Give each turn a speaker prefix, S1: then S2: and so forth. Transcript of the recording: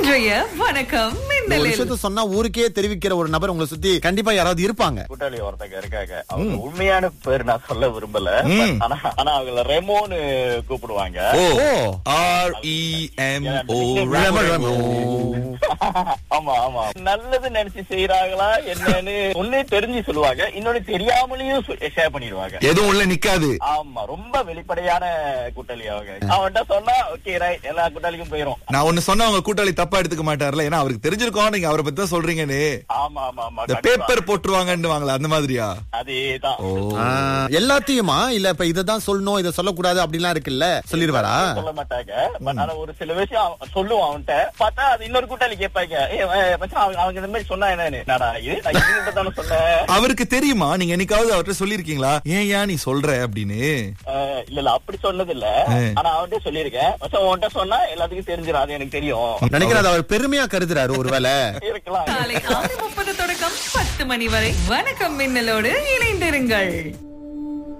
S1: இன்றைய வணக்கம்
S2: ஒரு
S1: மின்னலில்.
S2: விஷயத்த சொன்னா ஊருக்கே தெரிவிக்கிற ஒரு நபர் உங்களை சுத்தி கண்டிப்பா யாராவது இருப்பாங்க.
S3: கூட்டாளி ஒருத்தங்க இருக்காங்க. அவங்க உண்மையான பேர் நான் சொல்ல விரும்பல. ஆனா அவங்கள ரெமோன்னு கூப்பிடுவாங்க.
S4: REMO.
S3: ஆமா ஆமா, நல்லது நினைச்சு செய்யறாங்களா என்னன்னு ஒண்ணு தெரிஞ்சு சொல்லுவாங்க, இன்னொன்னு தெரியாமலேயும் ஷேர் பண்ணிடுவாங்க.
S4: எதுவும் உள்ள நிக்காது.
S3: ஆமா, ரொம்ப வெளிப்படையான கூட்டாளி அவங்க. அவன்கிட்ட சொன்னா ஓகே ரைட், எல்லா கூட்டாளிக்கும் போயிரும்.
S4: நான் ஒண்ணு சொன்னா உங்க கூட்டாளி தப்பா எடுத்துக்க மாட்டார்ல, ஏன்னா அவருக்கு தெரிஞ்சிருக்கோம் நீங்க அவரை பத்தி தான் சொல்றீங்கன்னு.
S3: ஆமா ஆமா ஆமா,
S4: இந்த பேப்பர் போட்டுருவாங்கன்னு வாங்களா, அந்த மாதிரியா?
S3: அதேதான்.
S2: எல்லாத்தையுமா இல்ல இப்ப இததான் சொல்லணும் இதை சொல்லக்கூடாது அப்படிலாம் இருக்குல்ல, சொல்லிடுவாரா?
S3: சொல்ல மாட்டாங்க. பட் ஆனா ஒரு சில விஷயம் சொல்லுவான் அவன்கிட்ட, பார்த்தா அது இன்னொரு கூட்டாளி கேட்பாங்க, அவங்க இந்த மாதிரி சொன்னா என்னன்னு. நான் சொன்னேன்.
S4: அவருக்கு தெரியுமா? நீங்க என்னைக்காவது அவர்கிட்ட சொல்லிருக்கீங்களா, ஏன் நீ சொல்ற அப்படின்னு?
S3: இல்ல அப்படி சொன்னது இல்ல. ஆனா அவன்கிட்ட சொல்லியிருக்கேன். உன்கிட்ட சொன்னா எல்லாத்துக்கும் தெரிஞ்சிடும், அது எனக்கு தெரியும்.
S2: நினைக்கிறேன் அவர் பெருமையா கருதுறாரு ஒருவேளை.
S3: இருக்கலாம்.
S1: காலை 6:30 தொடக்கம் 10 மணி வரை வணக்கம் மின்னலோடு இணைந்திருங்கள்.